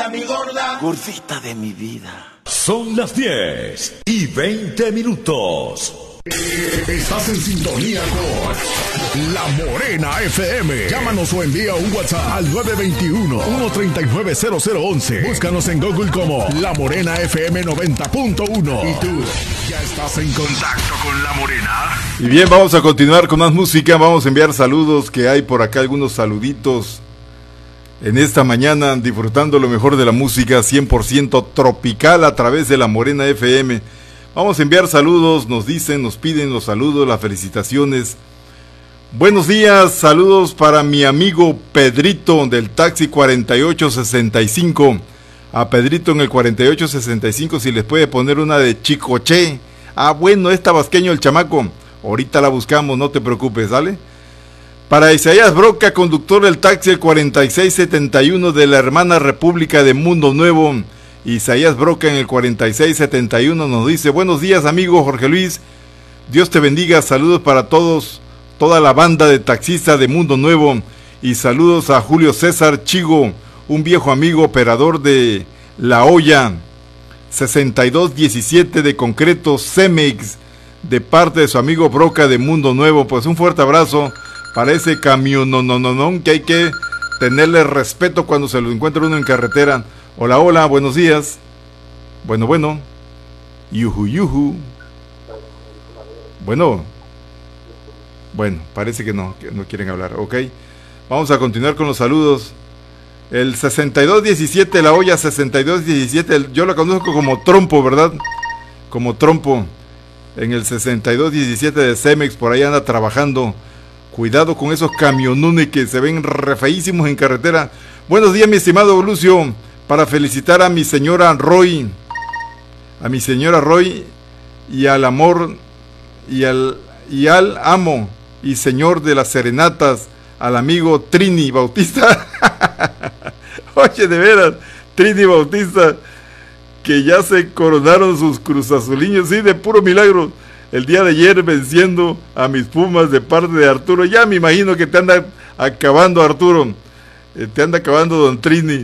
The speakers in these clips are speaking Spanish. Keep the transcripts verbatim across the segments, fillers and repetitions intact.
Mi gorda, gordita de mi vida. Son las diez y veinte minutos. Estás en sintonía con La Morena F M. Llámanos o envía un WhatsApp al nueve dos uno, uno tres nueve, cero cero uno uno. Búscanos en Google como La Morena F M noventa punto uno. ¿Y tú ya estás en contacto con La Morena? Y bien, vamos a continuar con más música. Vamos a enviar saludos, que hay por acá algunos saluditos en esta mañana, disfrutando lo mejor de la música cien por ciento tropical a través de La Morena F M. Vamos a enviar saludos, nos dicen, nos piden los saludos, las felicitaciones. Buenos días, saludos para mi amigo Pedrito del taxi cuarenta y ocho sesenta y cinco. A Pedrito en el cuarenta y ocho sesenta y cinco, si les puede poner una de Chicoche. Ah, bueno, es tabasqueño el chamaco. Ahorita la buscamos, no te preocupes, ¿sale? Para Isaías Broca, conductor del taxi el cuarenta y seis setenta y uno de la hermana República de Mundo Nuevo. Isaías Broca en el cuarenta y seis setenta y uno nos dice: buenos días, amigo Jorge Luis, Dios te bendiga, saludos para todos, toda la banda de taxistas de Mundo Nuevo, y saludos a Julio César Chigo, un viejo amigo operador de La Hoya sesenta y dos diecisiete de concreto Cemex, de parte de su amigo Broca de Mundo Nuevo. Pues un fuerte abrazo para ese camión, no, no, no, no, que hay que tenerle respeto cuando se lo encuentra uno en carretera. Hola, hola, buenos días. Bueno, bueno. Yuhu, yuhu. Bueno. Bueno, parece que no, que no quieren hablar, ok. Vamos a continuar con los saludos. El sesenta y dos diecisiete, La Hoya sesenta y dos diecisiete, yo lo conozco como Trompo, ¿verdad? Como Trompo. En el sesenta y dos diecisiete de Cemex, por ahí anda trabajando. Cuidado con esos camionones que se ven re feísimos en carretera. Buenos días, mi estimado Lucio. Para felicitar a mi señora Roy, a mi señora Roy, y al amor, y al, y al amo y señor de las serenatas, al amigo Trini Bautista. Oye, de veras, Trini Bautista, que ya se coronaron sus cruzazuliños, sí, de puro milagro. El día de ayer venciendo a mis Pumas de parte de Arturo. Ya me imagino que te anda acabando, Arturo. Eh, te anda acabando don Trini.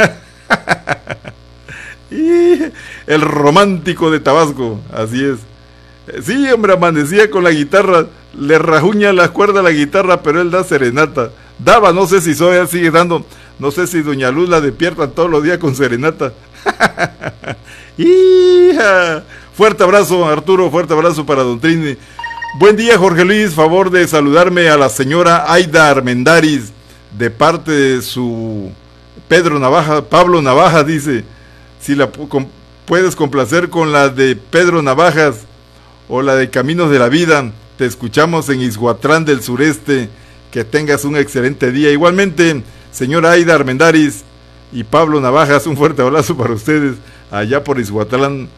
Y el romántico de Tabasco, así es. Eh, sí, hombre, amanecía con la guitarra. Le rajuña las cuerdas a la guitarra, pero él da serenata. Daba, no sé si todavía sigue dando. No sé si doña Luz la despierta todos los días con serenata. ¡Hija! Fuerte abrazo, Arturo, fuerte abrazo para don Trini. Buen día, Jorge Luis, favor de saludarme a la señora Aida Armendáriz, de parte de su Pedro Navaja, Pablo Navaja, dice, si la com, puedes complacer con la de Pedro Navajas o la de Caminos de la Vida. Te escuchamos en Ixhuatlán del Sureste, que tengas un excelente día. Igualmente, señora Aida Armendáriz y Pablo Navajas, un fuerte abrazo para ustedes allá por Ixhuatlán.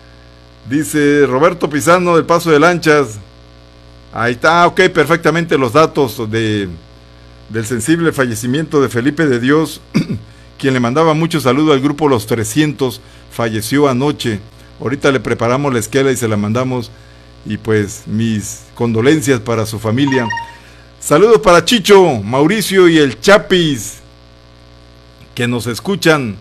Dice Roberto Pizano del Paso de Lanchas. Ahí está, ok, perfectamente los datos de, del sensible fallecimiento de Felipe de Dios, quien le mandaba mucho saludo al grupo Los trescientos, falleció anoche. Ahorita le preparamos la esquela y se la mandamos, y pues mis condolencias para su familia. Saludos para Chicho, Mauricio y el Chapis, que nos escuchan.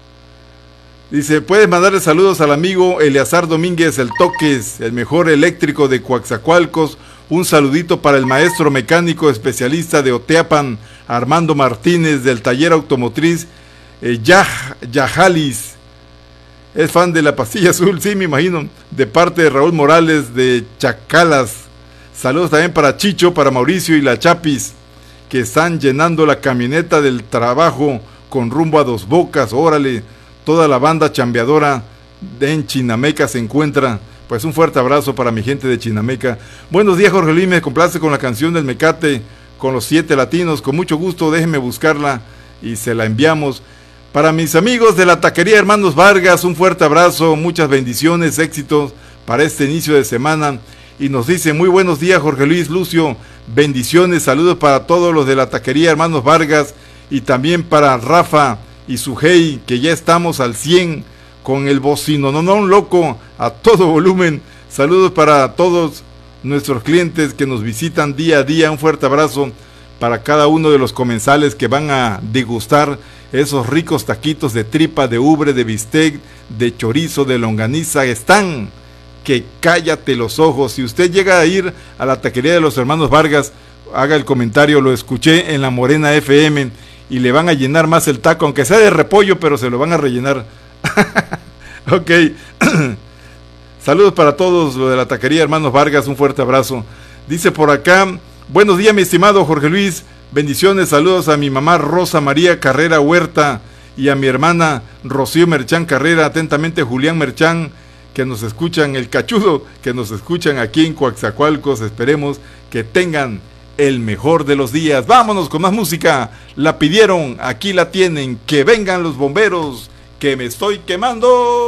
Dice, puedes mandarle saludos al amigo Eleazar Domínguez, el Toques, el mejor eléctrico de Coaxacualcos. Un saludito para el maestro mecánico especialista de Oteapan, Armando Martínez, del taller automotriz eh, Yaj, Yajalis. Es fan de la pastilla azul, sí, me imagino, de parte de Raúl Morales de Chacalas. Saludos también para Chicho, para Mauricio y la Chapis, que están llenando la camioneta del trabajo con rumbo a Dos Bocas. Órale, toda la banda chambeadora de en Chinameca se encuentra. Pues un fuerte abrazo para mi gente de Chinameca. Buenos días, Jorge Luis, me complace con la canción del Mecate, con los siete latinos. Con mucho gusto, déjenme buscarla y se la enviamos. Para mis amigos de la taquería Hermanos Vargas, un fuerte abrazo, muchas bendiciones, éxitos para este inicio de semana. Y nos dice, muy buenos días, Jorge Luis, Lucio, bendiciones, saludos para todos los de la taquería Hermanos Vargas, y también para Rafa y Sujei, que ya estamos al cien con el bocino, no, no, un loco, a todo volumen. Saludos para todos nuestros clientes que nos visitan día a día, un fuerte abrazo para cada uno de los comensales que van a degustar esos ricos taquitos de tripa, de ubre, de bistec, de chorizo, de longaniza están que cállate los ojos. Si usted llega a ir a la taquería de los hermanos Vargas, haga el comentario, lo escuché en La Morena F M, y le van a llenar más el taco, aunque sea de repollo, pero se lo van a rellenar. Ok. Saludos para todos lo de la taquería Hermanos Vargas, un fuerte abrazo. Dice por acá, buenos días mi estimado Jorge Luis, bendiciones, saludos a mi mamá Rosa María Carrera Huerta y a mi hermana Rocío Merchán Carrera, atentamente Julián Merchán, que nos escuchan, el cachudo, que nos escuchan aquí en Coaxacualcos. Esperemos que tengan el mejor de los días. Vámonos con más música, la pidieron, aquí la tienen, que vengan los bomberos, que me estoy quemando.